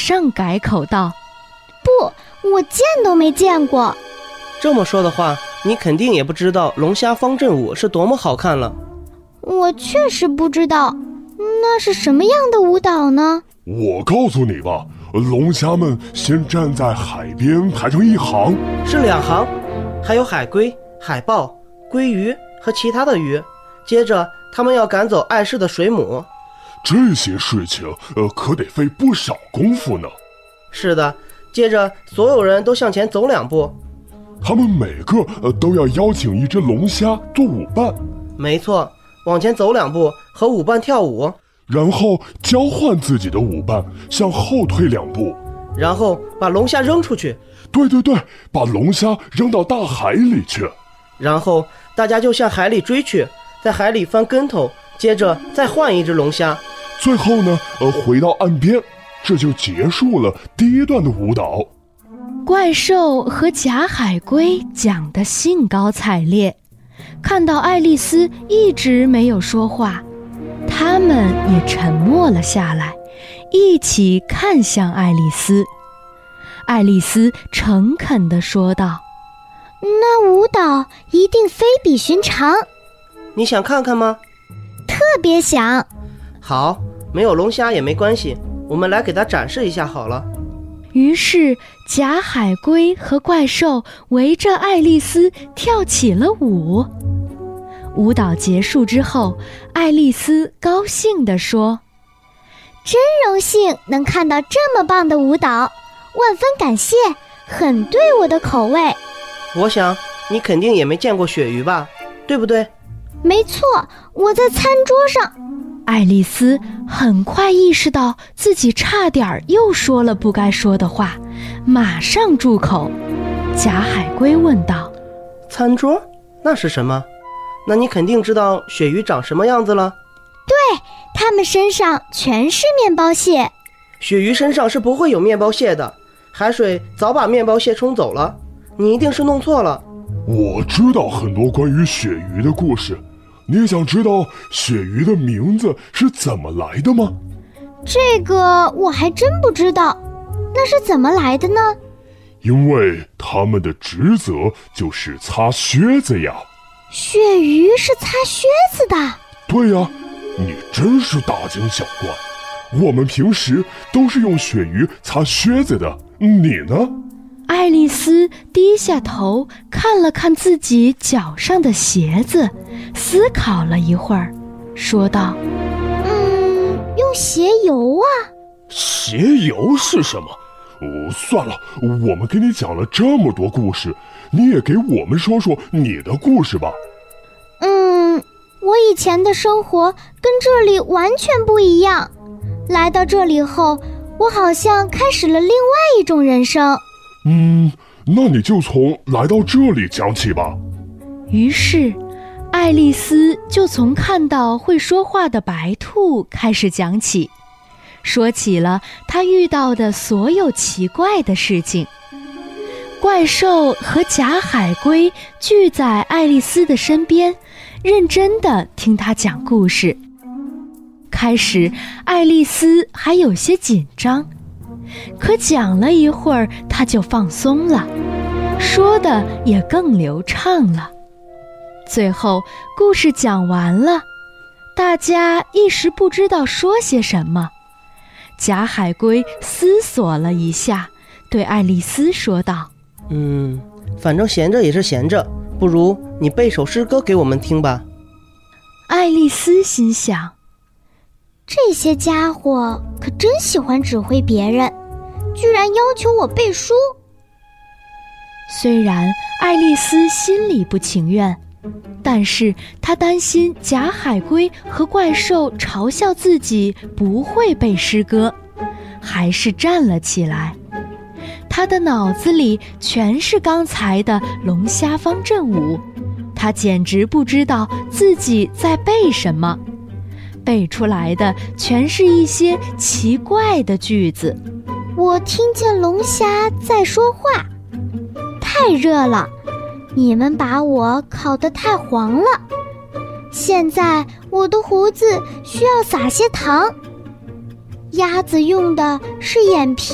上改口道： 不，我见都没见过。 这么说的话，你肯定也不知道龙虾方阵舞是多么好看了。 我确实不知道，那是什么样的舞蹈呢？ 我告诉你吧，龙虾们先站在海边排成一行， 是2行，还有海龟、海豹、鲑鱼和其他的鱼。接着他们要赶走碍事的水母。 这些事情可得费不少功夫呢。 是的，接着所有人都向前走2步。 他们每个都要邀请一只龙虾做舞伴。 没错，往前走2步，和舞伴跳舞， 然后交换自己的舞伴，向后退2步， 然后把龙虾扔出去。 对，把龙虾扔到大海里去。 然后大家就向海里追去，在海里翻跟头，接着再换一只龙虾。 最后呢，回到岸边，这就结束了第一段的舞蹈。 怪兽和假海龟讲得兴高采烈，看到爱丽丝一直没有说话，他们也沉默了下来，一起看向爱丽丝。爱丽丝诚恳地说道： 那舞蹈一定非比寻常。 你想看看吗？ 特别想。 好，没有龙虾也没关系，我们来给它展示一下好了。 于是假海龟和怪兽围着爱丽丝跳起了舞。舞蹈结束之后，爱丽丝高兴地说： 真荣幸能看到这么棒的舞蹈，万分感谢，很对我的口味。 我想你肯定也没见过鳕鱼吧，对不对？ 没错，我在餐桌上。 爱丽丝很快意识到自己差点又说了不该说的话，马上住口。假海龟问道： 餐桌？那是什么？那你肯定知道鳕鱼长什么样子了。 对，它们身上全是面包屑。 鳕鱼身上是不会有面包屑的，海水早把面包屑冲走了，你一定是弄错了。 我知道很多关于鳕鱼的故事，你想知道鳕鱼的名字是怎么来的吗？ 这个我还真不知道，那是怎么来的呢？ 因为他们的职责就是擦靴子呀。 鳕鱼是擦靴子的？ 对呀，你真是大惊小怪。我们平时都是用鳕鱼擦靴子的，你呢？ 爱丽丝低下头看了看自己脚上的鞋子，思考了一会儿，说道： 用鞋油啊。 鞋油是什么？算了，我们给你讲了这么多故事，你也给我们说说你的故事吧。 我以前的生活跟这里完全不一样，来到这里后，我好像开始了另外一种人生。 那你就从来到这里讲起吧。 于是爱丽丝就从看到会说话的白兔开始讲起，说起了她遇到的所有奇怪的事情。怪兽和假海龟聚在爱丽丝的身边，认真地听她讲故事。开始爱丽丝还有些紧张，可讲了一会儿她就放松了，说的也更流畅了。最后故事讲完了，大家一时不知道说些什么。假海龟思索了一下，对爱丽丝说道： 反正闲着也是闲着，不如你背首诗歌给我们听吧。 爱丽丝心想， 这些家伙可真喜欢指挥别人，居然要求我背书。 虽然爱丽丝心里不情愿，但是她担心假海龟和怪兽嘲笑自己不会背诗歌，还是站了起来。她的脑子里全是刚才的龙虾方阵舞，她简直不知道自己在背什么，背出来的全是一些奇怪的句子。 我听见龙虾在说话，太热了，你们把我烤得太黄了，现在我的胡子需要撒些糖。鸭子用的是眼皮，